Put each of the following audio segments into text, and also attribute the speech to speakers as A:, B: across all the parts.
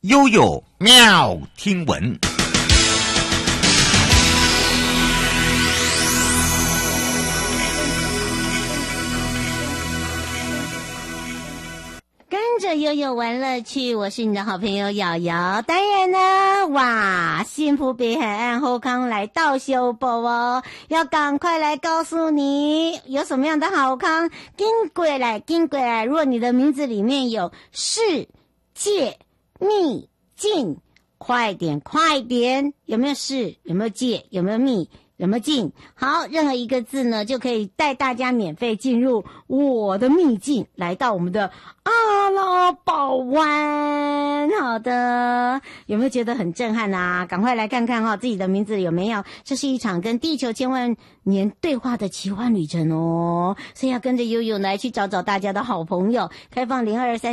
A: 悠悠妙听闻。
B: 跟着悠悠玩乐趣，我是你的好朋友瑶瑶。当然呢，哇，幸福北海岸后康来到修补哦，要赶快来告诉你有什么样的好康，跟过来。如果你的名字里面有世界秘境，快点，有没有世？有没有界？有没有秘？有没有进？好，任何一个字呢，就可以带大家免费进入我的秘境，来到我们的阿拉堡湾。好的，有没有觉得很震撼啊？赶快来看看自己的名字有没有。这是一场跟地球千万年对话的奇幻旅程哦，所以要跟着悠悠来去找大家的好朋友，开放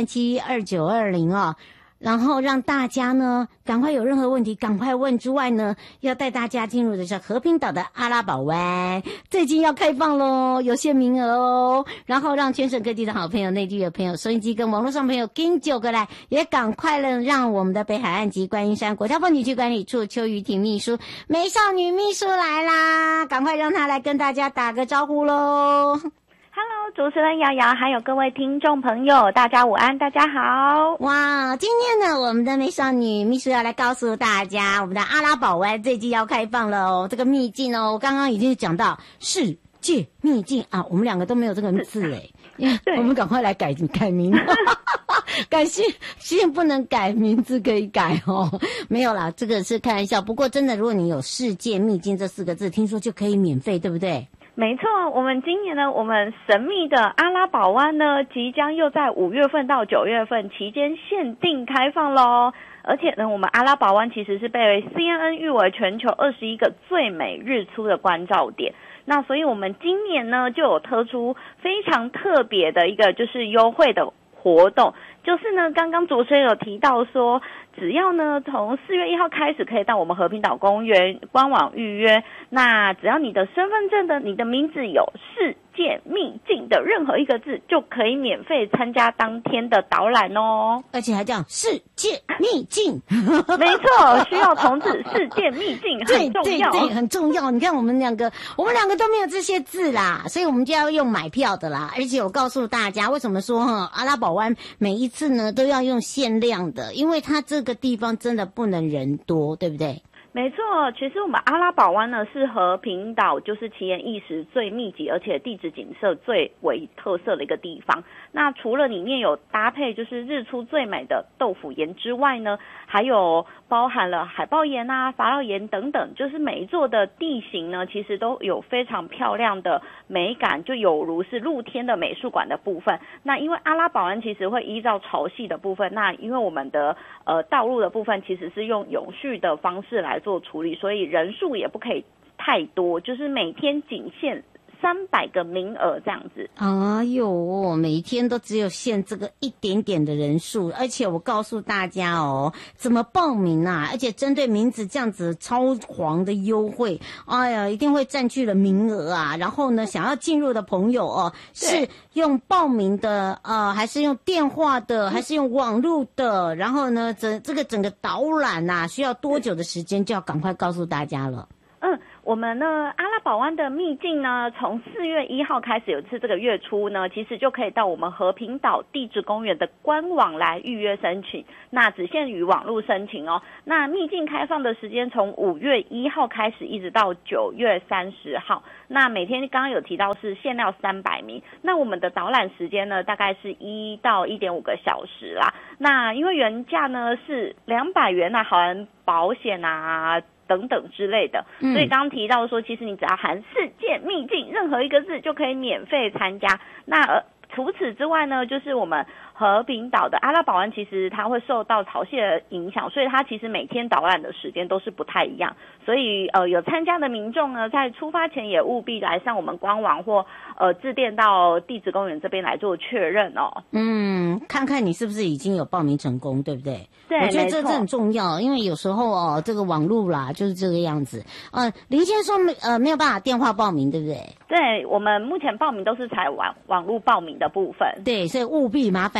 B: 02372920哦。然后让大家呢赶快有任何问题赶快问之外呢，要带大家进入的是和平岛的阿拉堡湾，最近要开放咯，有限名额哦。然后让全省各地的好朋友、内地的朋友、收音机跟网络上朋友跟9个来，也赶快了让我们的北海岸及观音山国家风景区管理处邱雨婷秘书、美少女秘书来啦，赶快让她来跟大家打个招呼咯。
C: Hello， 主持人瑶瑶，还有各位听众朋友，大家午安，大家好。
B: 哇，今天呢，我们的美少女秘书要来告诉大家，我们的阿拉堡湾最近要开放了哦，这个秘境哦，我刚刚已经讲到世界秘境啊，我们两个都没有这个字哎，我们赶快来改名，改姓不能改，名字可以改哦。没有啦，这个是开玩笑。不过真的，如果你有世界秘境这4个字，听说就可以免费，对不对？
C: 没错，我们今年呢，我们神秘的阿拉堡湾呢，即将又在5月份到9月份期间限定开放咯。而且呢，我们阿拉堡湾其实是被 CNN 誉为全球21个最美日出的关照点。那所以我们今年呢，就有推出非常特别的一个就是优惠的活动，就是呢，刚刚主持人有提到说，只要呢从4月1号开始可以到我们和平岛公园官网预约，那只要你的身份证的你的名字有世界秘境的任何一个字，就可以免费参加当天的导览哦。
B: 而且还这样世界秘境
C: 没错，需要同志世界秘境很重要，
B: 对，很重要。你看我们两个都没有这些字啦，所以我们就要用买票的啦。而且我告诉大家，为什么说阿拉堡湾每一次呢都要用限量的，因为它这个地方真的不能人多，对不对？
C: 没错，其实我们阿拉堡湾呢是和平岛就是奇岩异石最密集，而且地质景色最为特色的一个地方。那除了里面有搭配就是日出最美的豆腐岩之外呢，还有包含了海豹岩啊、法老岩等等，就是每一座的地形呢，其实都有非常漂亮的美感，就有如是露天的美术馆的部分。那因为阿拉堡湾其实会依照潮汐的部分，那因为我们的道路的部分其实是用永续的方式来做处理，所以人数也不可以太多，就是每天仅限300个名额这样子。
B: 哎呦，每天都只有限这个一点点的人数，而且我告诉大家哦，怎么报名啊？而且针对名字这样子超黄的优惠，哎呀，一定会占据了名额啊。然后呢，想要进入的朋友哦，是用报名的还是用电话的，还是用网络的？然后呢，这个整个导览啊，需要多久的时间，就要赶快告诉大家了。
C: 我们呢阿拉堡湾的秘境呢，从4月1号开始，有次这个月初呢，其实就可以到我们和平岛地质公园的官网来预约申请，那只限于网络申请哦。那秘境开放的时间从5月1号开始，一直到9月30号。那每天刚刚有提到是限量300名，那我们的导览时间呢，大概是1到1.5个小时啦。那因为原价呢是200元啊，含保险啊等等之类的，所以刚刚提到说，其实你只要含世界秘境任何一个字就可以免费参加。那除此之外呢，就是我们和平岛的阿拉堡湾，其实它会受到潮汐的影响，所以它其实每天导览的时间都是不太一样。所以有参加的民众呢，在出发前也务必来上我们官网或致电到地质公园这边来做确认哦。
B: 看看你是不是已经有报名成功，对不对？
C: 对，
B: 我觉得这很重要，因为有时候这个网路啦就是这个样子。林先说没有办法电话报名，对不对？
C: 对，我们目前报名都是采网路报名的部分。
B: 对，所以务必麻烦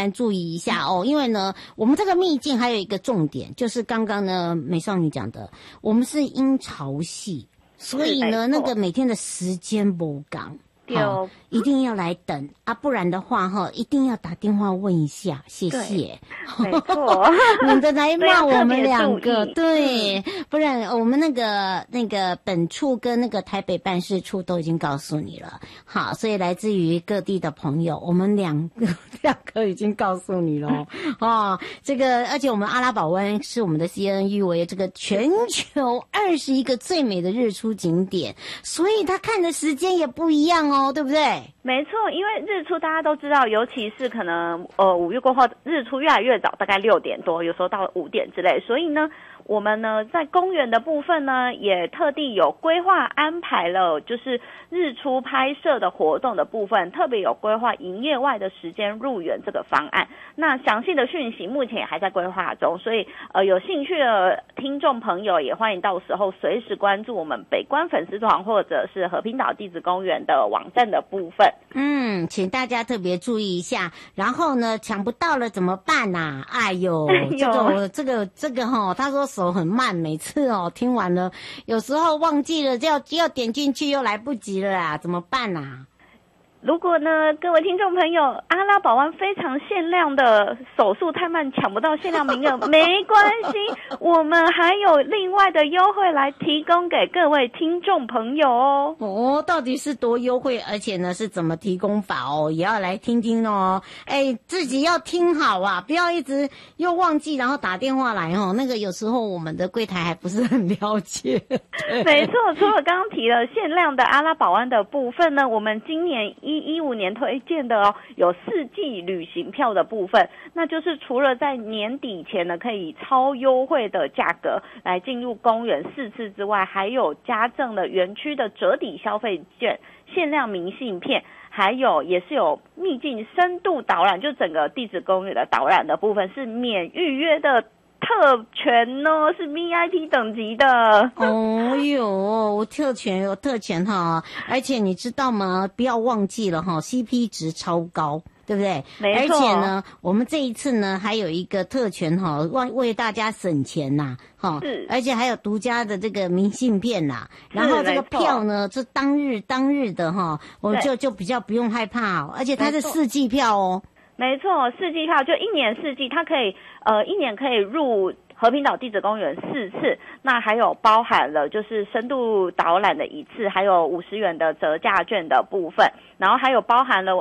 B: 们注意一下哦，因为呢，我们这个秘境还有一个重点，就是刚刚呢美少女讲的，我们是因潮汐，所以呢，那个每天的时间不赶。一定要来等啊，不然的话一定要打电话问一下，谢谢。
C: 没错，
B: 免得来骂我们两个，对，不然我们那个本处跟那个台北办事处都已经告诉你了。好，所以来自于各地的朋友，我们两个已经告诉你了哦。这个，而且我们阿拉堡湾是我们的 CNN 誉为这个全球21个最美的日出景点，所以他看的时间也不一样哦。对不对？
C: 没错，因为日出大家都知道，尤其是可能5月过后，日出越来越早，大概6点多，有时候到5点之类。所以呢，我们呢在公园的部分呢，也特地有规划安排了，就是日出拍摄的活动的部分，特别有规划营业外的时间入园这个方案。那详细的讯息目前也还在规划中，所以有兴趣的听众朋友也欢迎到时候随时关注我们北关粉丝团或者是和平岛地质公园的网站的部分。
B: 请大家特别注意一下。然后呢，抢不到了怎么办啊？哎呦，这个他说手很慢，每次听完了，有时候忘记了要点进去又来不及了啦，怎么办啊？
C: 如果呢，各位听众朋友，阿拉堡湾非常限量的手速太慢，抢不到限量名额，没关系，我们还有另外的优惠来提供给各位听众朋友哦。
B: 哦，到底是多优惠，而且呢是怎么提供法哦，也要来听听哦。自己要听好啊，不要一直又忘记，然后打电话来哦。那个有时候我们的柜台还不是很了解。
C: 没错，除了刚刚提了限量的阿拉堡湾的部分呢，我们今年2015年推荐的有4季旅行票的部分，那就是除了在年底前呢可以超优惠的价格来进入公园4次之外，还有加赠了园区的折抵消费券、限量明信片，还有也是有秘境深度导览，就整个地质公园的导览的部分是免预约的特权哦，是 VIP 等级的。
B: 哦哟，特权有特权哈，而且你知道吗？不要忘记了哈 ，CP 值超高。对不对？
C: 没错。
B: 而且呢，我们这一次呢还有一个特权哈，为大家省钱呐，哈，而且还有独家的这个明信片呐，然后这个票呢是当日的哈，我们就比较不用害怕哦，而且它是4季票哦。
C: 没错，4季票就1年4季，它可以1年可以入和平岛地质公园4次，那还有包含了就是深度导览的1次，还有50元的折价券的部分，然后还有包含了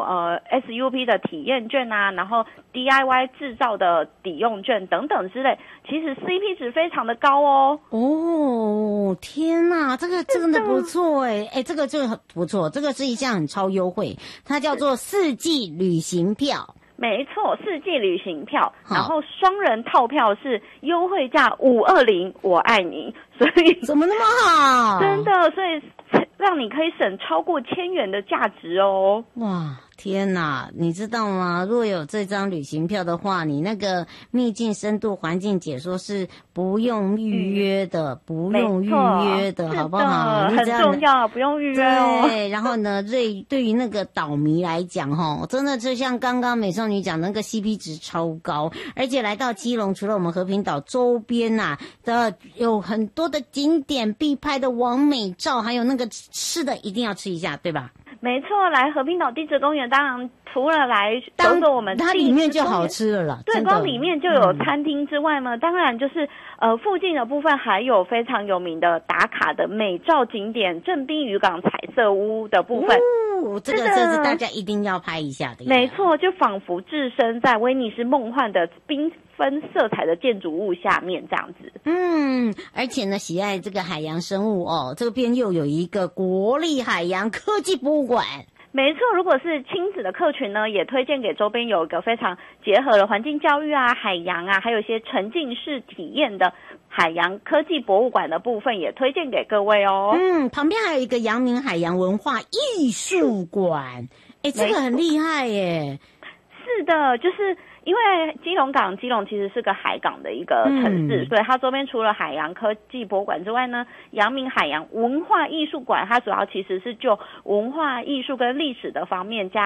C: SUP 的体验券啊，然后 DIY 制造的抵用券等等之类，其实 CP 值非常的高哦。
B: 哦，天哪，这个真的不错这个就很不错，这个是一项很超优惠，它叫做4季旅行票。
C: 没错，4季旅行票，然后双人套票是优惠价520，我爱你，所以
B: 怎么那么好？
C: 真的，所以让你可以省超过1000元的价值哦。
B: 哇！天哪，你知道吗？若有这张旅行票的话，你那个秘境深度环境解说是不用预约的，不用预约的，好不好？
C: 很重要，不用预约哦。
B: 对，然后呢，对于那个岛迷来讲，真的就像刚刚美少女讲，那个 CP 值超高，而且来到基隆，除了我们和平岛周边的有很多的景点必拍的网美照，还有那个吃的一定要吃一下，对吧？
C: 没错，来和平岛地质公园，当然除了来走走我们
B: 它里面就好吃了啦。
C: 对，光里面就有餐厅之外呢，当然就是附近的部分还有非常有名的打卡的美照景点正滨渔港彩色屋的部分。
B: 这是大家一定要拍一下的。
C: 没错，就仿佛置身在威尼斯梦幻的缤纷色彩的建筑物下面这样子。
B: 而且呢，喜爱这个海洋生物这边又有一个国立海洋科技博物馆。
C: 没错，如果是亲子的客群呢，也推荐给周边有一个非常结合了环境教育啊、海洋啊，还有一些沉浸式体验的海洋科技博物馆的部分，也推荐给各位哦。
B: 旁边还有一个阳明海洋文化艺术馆，这个很厉害耶。
C: 是的，就是因为基隆其实是个海港的一个城市，所以它周边除了海洋科技博物馆之外呢，阳明海洋文化艺术馆它主要其实是就文化艺术跟历史的方面加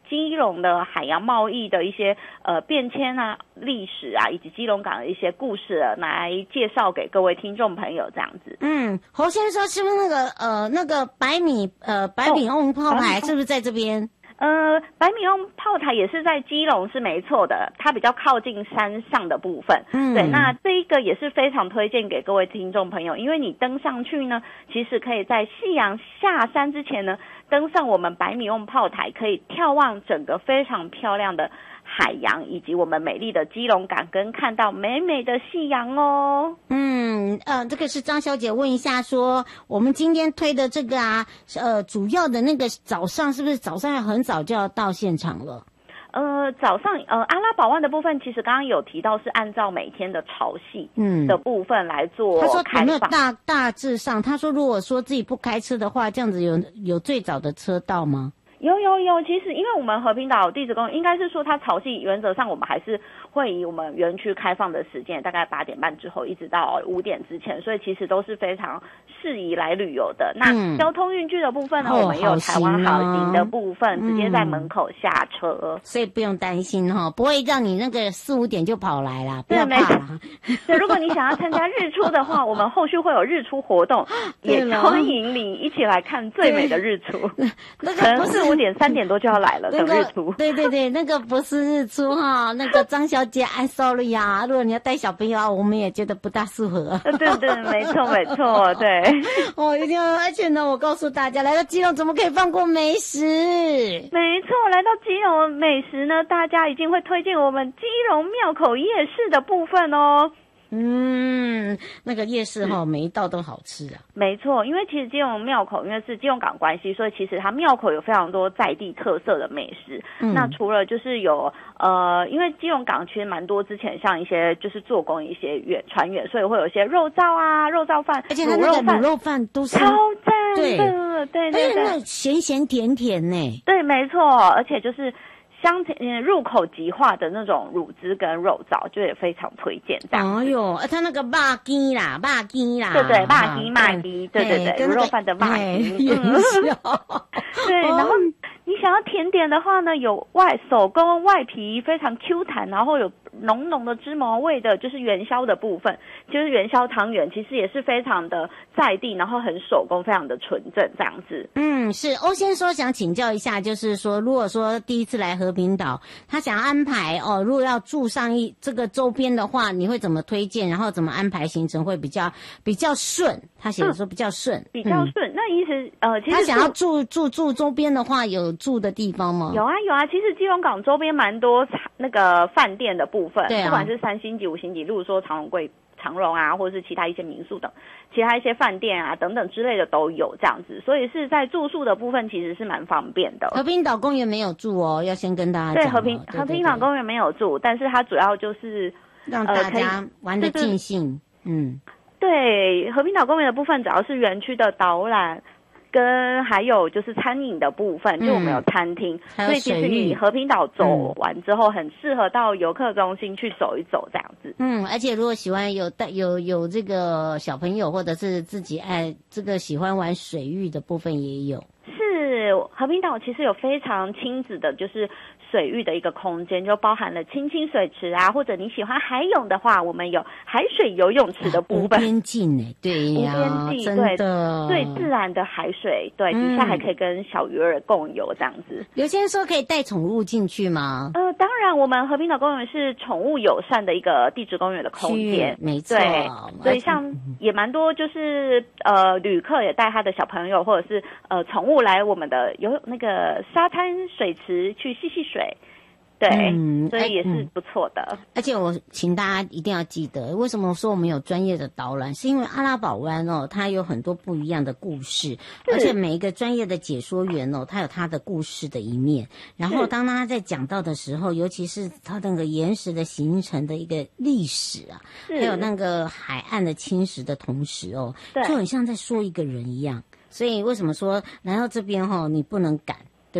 C: 基隆的海洋贸易的一些变迁啊、历史啊，以及基隆港的一些故事来介绍给各位听众朋友这样子。
B: 侯先生是不是那个白米瓮炮台是不是在这边？
C: 白米瓮炮台也是在基隆是没错的，它比较靠近山上的部分。对，那这一个也是非常推荐给各位听众朋友，因为你登上去呢，其实可以在夕阳下山之前呢，登上我们白米瓮炮台，可以眺望整个非常漂亮的海洋，以及我们美丽的基隆港，跟看到美美的夕阳哦。
B: 这个是张小姐问一下说，我们今天推的这个主要的那个早上是不是早上要很早就要到现场了？
C: 早上阿拉堡湾的部分，其实刚刚有提到是按照每天的潮汐的部分来做开放。
B: 他说有没有大致上？他说如果说自己不开车的话，这样子有最早的车到吗？
C: 有，其实因为我们和平岛地质公园应该是说它潮汐原则上我们还是会以我们园区开放的时间大概8点半之后一直到5点之前，所以其实都是非常适宜来旅游的。那交通运具的部分呢，我们也有台湾好行的部分，直接在门口下车，
B: 所以不用担心不会让你那个4、5点就跑来啦，不要怕啦。
C: 对，如果你想要参加日出的话，我们后续会有日出活动，也欢迎你一起来看最美的日出。
B: 那
C: 可能4、5点、3点多就要来了，等日出。
B: 对，那个不是日出那个张小姐，I'm sorry 呀，如果你要带小朋友我们也觉得不大适合。
C: 对，没错，对。
B: 一定要，而且呢，我告诉大家，来到基隆怎么可以放过美食？
C: 没错，来到基隆美食呢，大家一定会推荐我们基隆庙口夜市的部分哦。
B: 那个夜市每一道都好吃啊。
C: 没错，因为其实基隆庙口因为是基隆港关系，所以其实它庙口有非常多在地特色的美食。那除了就是有因为基隆港其实蛮多之前像一些就是做工一些船员，所以会有一些肉燥啊、肉燥饭，
B: 而且它那个卤肉饭都是
C: 超赞的，对，
B: 那咸咸甜甜呢。
C: 对，没错，而且就是入口即化的那种乳汁跟肉燥，就也非常推荐这样。
B: 哎呦，他那个肉羹啦，
C: 对，肉羹，对，卤肉饭的肉羹，对，然后你想要甜点的话呢，有手工外皮非常 Q 弹，然后有浓浓的芝麻味的，就是元宵的部分，就是元宵汤圆，其实也是非常的在地，然后很手工，非常的纯正这样子。
B: 是欧先说想请教一下，就是说，如果说第一次来和平岛，他想安排如果要住上这个周边的话，你会怎么推荐？然后怎么安排行程会比较顺？他写的说比较顺，
C: 比较顺。那意思其实
B: 他想要住周边的话，有住的地方吗？
C: 有啊，其实基隆港周边蛮多那个饭店的部分，不管是3星级、5星级，例如说长荣啊，或者是其他一些民宿等，其他一些饭店啊等等之类的都有这样子，所以是在住宿的部分其实是蛮方便的。
B: 和平岛公园没有住要先跟大家讲。
C: 对，和平岛公园没有住，但是它主要就是
B: 让大家玩得尽兴。
C: 对，和平岛公园的部分主要是园区的导览。跟还有就是餐饮的部分，就我们有餐厅，所以其实你和平岛走完之后，很适合到游客中心去走一走这样子。
B: 而且如果喜欢有这个小朋友，或者是自己喜欢玩水域的部分也有。
C: 是和平岛其实有非常亲子的，就是水域的一个空间，就包含了清水池啊，或者你喜欢海泳的话，我们有海水游泳池的部分。
B: 无边境对呀，
C: 无边境，
B: 真的
C: 对自然的海水，对，底下还可以跟小鱼儿共游这样子。
B: 刘先生说可以带宠物进去吗？
C: 当然，我们和平岛公园是宠物友善的一个地质公园的空间，
B: 没错。
C: 对，所以像也蛮多就是旅客也带他的小朋友或者是宠物来我们的有那个沙滩水池去戏水。对，所以也是不错的。
B: 而且我请大家一定要记得，为什么说我们有专业的导览，是因为阿拉堡湾它有很多不一样的故事，而且每一个专业的解说员他有他的故事的一面。然后当他在讲到的时候，尤其是他那个岩石的形成的一个历史啊，还有那个海岸的侵蚀的同时就很像在说一个人一样。所以为什么说来到这边你不能赶，对不对？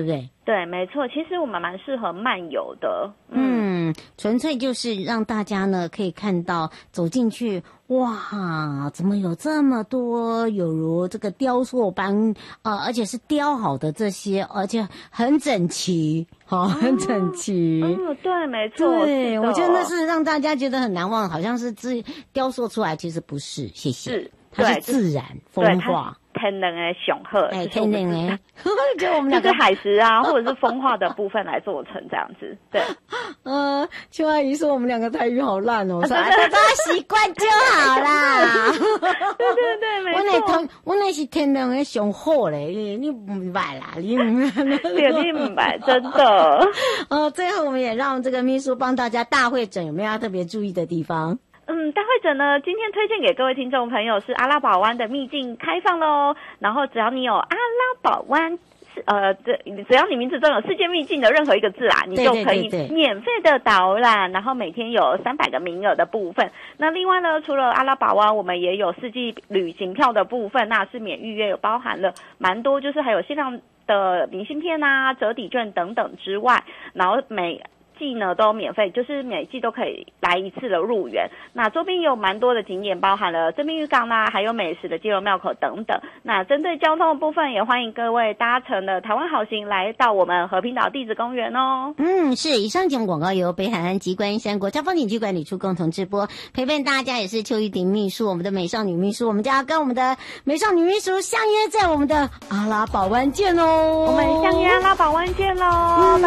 C: 对，没错，其实我们蛮适合漫游的。
B: 纯粹就是让大家呢可以看到走进去，哇，怎么有这么多有如这个雕塑般而且是雕好的这些，而且很整齐，很整齐。
C: 对，没错。
B: 对，我觉得那是让大家觉得很难忘，好像是雕塑出来，其实不是，谢谢。
C: 是，
B: 它是自然风化。
C: 天然的雄鹤，
B: 天然的，就我们两个
C: 就是海蚀啊，或者是风化的部分来做成这样子。对，
B: 邱阿姨说我们两个台语好烂哦，我说大家习惯就好啦。
C: 对，没错。
B: 我那是天然的雄鹤嘞，你不明白啦，你
C: 明白，真的。
B: 最后我们也让这个秘书帮大家大会诊有没有要特别注意的地方？
C: 大会诊呢，今天推荐给各位听众朋友是阿拉堡湾的秘境开放喽。然后只要你有阿拉堡湾，只要你名字中有世界秘境的任何一个字你就可以免费的导览。然后每天有300个名额的部分。那另外呢，除了阿拉堡湾，我们也有四季旅行票的部分，那是免预约，有包含了蛮多，就是还有限量的明信片折抵券等等之外，然后每季呢都免费，就是每季都可以来一次的入园。那周边有蛮多的景点，包含了正滨渔港还有美食的基隆庙口等等。那针对交通的部分，也欢迎各位搭乘的台湾好行来到我们和平岛地质公园哦。
B: 是以上节目广告由北海岸及观音山国家风景区管理处共同直播，陪伴大家也是邱玉婷秘书，我们的美少女秘书，我们就要跟我们的美少女秘书相约在我们的阿拉堡湾见哦。
C: 我们相约阿拉堡湾见喽。